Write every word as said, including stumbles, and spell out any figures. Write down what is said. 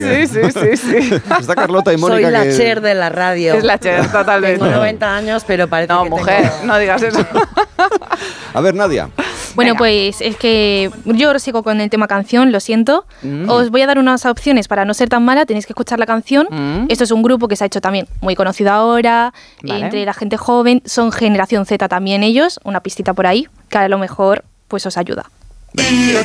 Sí, sí, sí, sí. Está Carlota y Mónica. Soy la que... Cher de la radio. Es la Cher, totalmente. Tengo noventa años, pero parece No, que mujer, tengo... no digas eso. A ver, Nadia. Bueno, Venga. pues es que yo sigo con el tema canción, lo siento. Mm. Os voy a dar unas opciones para no ser tan mala, tenéis que escuchar la canción. Mm. Esto es un grupo que se ha hecho también muy conocido ahora, Vale. entre la gente joven, son generación Z también ellos, una pistita por ahí, que a lo mejor pues os ayuda.